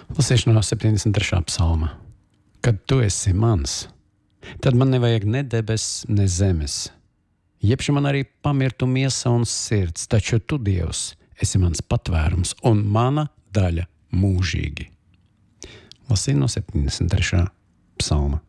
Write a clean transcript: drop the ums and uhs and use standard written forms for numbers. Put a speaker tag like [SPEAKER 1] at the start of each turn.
[SPEAKER 1] Lasīšu no 73. psalma. Kad tu esi mans, tad man nevajag ne debesis, ne zemes. Jebš man arī pamirtu miesa un sirds, taču tu, Dievs, esi mans patvērums un mana daļa mūžīgi. Lasīju no 73. psalma.